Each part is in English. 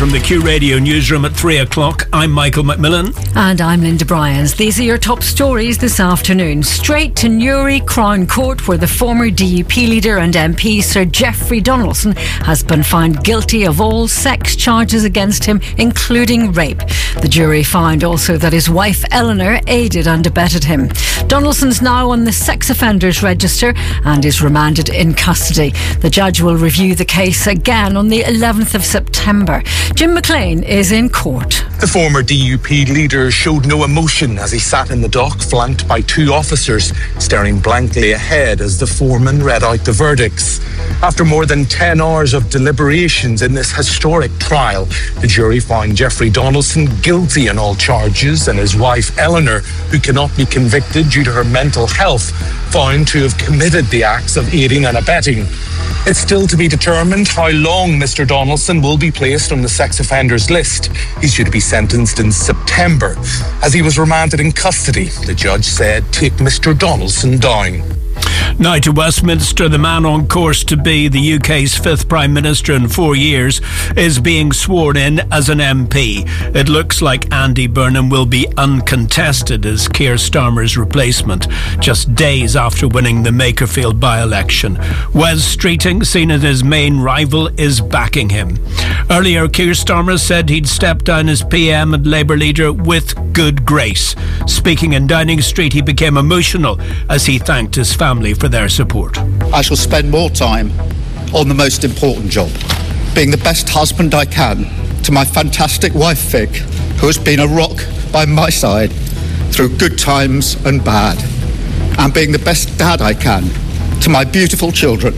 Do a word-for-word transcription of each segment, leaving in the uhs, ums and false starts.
from the Q Radio newsroom at three o'clock. I'm Michael McMillan. And I'm Linda Bryans. These are your top stories this afternoon. Straight to Newry Crown Court, where the former D U P leader and M P Sir Geoffrey Donaldson has been found guilty of all sex charges against him, including rape. The jury found also that his wife Eleanor aided and abetted him. Donaldson's now on the sex offenders register and is remanded in custody. The judge will review the case again on the eleventh of September. Jim McLean is in court. The former D U P leader showed no emotion as he sat in the dock, flanked by two officers, staring blankly ahead as the foreman read out the verdicts. After more than ten hours of deliberations in this historic trial, the jury found Geoffrey Donaldson guilty on all charges, and his wife Eleanor, who cannot be convicted due to her mental health, found to have committed the acts of aiding and abetting. It's still to be determined how long Mister Donaldson will be placed on the sex offenders list. He's due to be sentenced in September. As he was remanded in custody, the judge said, "Take Mister Donaldson down." Now to Westminster. The man on course to be the U K's fifth Prime Minister in four years is being sworn in as an M P. It looks like Andy Burnham will be uncontested as Keir Starmer's replacement, just days after winning the Makerfield by-election. Wes Streeting, seen as his main rival, is backing him. Earlier, Keir Starmer said he'd step down as P M and Labour leader with good grace. Speaking in Downing Street, he became emotional as he thanked his family for their support. I shall spend more time on the most important job, being the best husband I can to my fantastic wife Fig, who has been a rock by my side through good times and bad, and being the best dad I can to my beautiful children.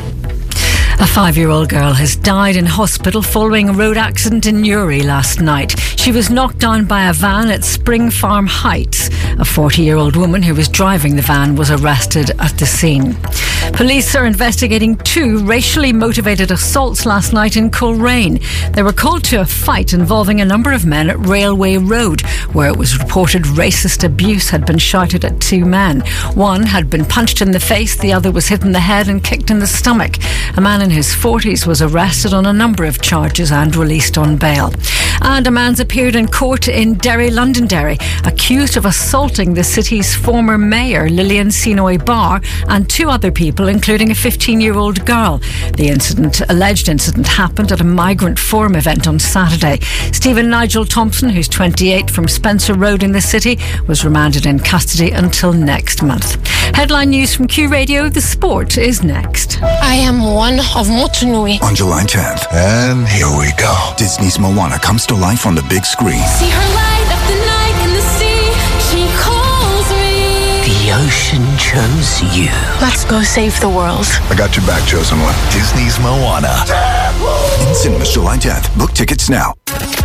A five-year-old girl has died in hospital following a road accident in Newry last night. She was knocked down by a van at Spring Farm Heights. A forty-year-old woman who was driving the van was arrested at the scene. Police are investigating two racially motivated assaults last night in Coleraine. They were called to a fight involving a number of men at Railway Road, where it was reported racist abuse had been shouted at two men. One had been punched in the face, the other was hit in the head and kicked in the stomach. A man in his forties was arrested on a number of charges and released on bail. And a man's appeared in court in Derry, Londonderry, accused of assaulting the city's former mayor, Lillian Sinoy Barr, and two other people, including a fifteen-year-old girl. The incident, alleged incident happened at a migrant forum event on Saturday. Stephen Nigel Thompson, who's twenty-eight, from Spencer Road in the city, was remanded in custody until next month. Headline news from Q Radio. The sport is next. I am one of Motunui. On July tenth, and here we go. Disney's Moana comes to life on the big screen. See her light up the night in the sea. She calls me. The ocean chose you. Let's go save the world. I got your back, chosen one. Disney's Moana. In cinemas July tenth. Book tickets now.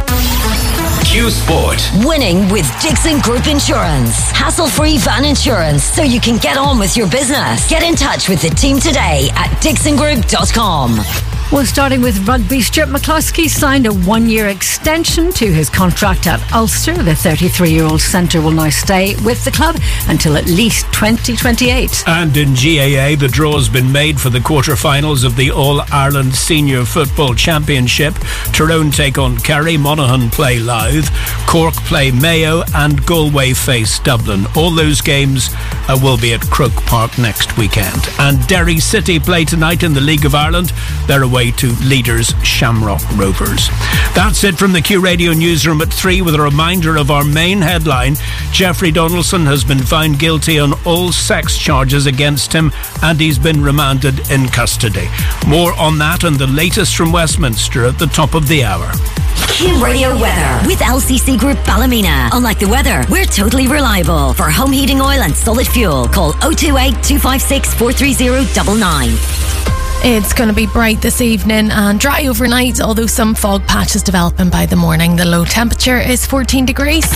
Q Sport. Winning with Dixon Group Insurance. Hassle-free van insurance so you can get on with your business. Get in touch with the team today at dixon group dot com. Well, starting with rugby, Stuart McCloskey signed a one-year extension to his contract at Ulster. The thirty-three-year-old centre will now stay with the club until at least twenty twenty-eight. And in G A A, the draw's been made for the quarter-finals of the All-Ireland Senior Football Championship. Tyrone take on Kerry, Monaghan play Louth, Cork play Mayo, and Galway face Dublin. All those games uh, will be at Croke Park next weekend. And Derry City play tonight in the League of Ireland. They're away to leaders Shamrock Rovers. That's it from the Q Radio newsroom at three, with a reminder of our main headline. Geoffrey Donaldson has been found guilty on all sex charges against him, and he's been remanded in custody. More on that and the latest from Westminster at the top of the hour. Q Radio weather with L C C Group Ballymena. Unlike the weather, we're totally reliable. For home heating oil and solid fuel, call oh two eight, two five six, four three oh nine nine. It's going to be bright this evening and dry overnight, although some fog patches developing by the morning. The low temperature is fourteen degrees.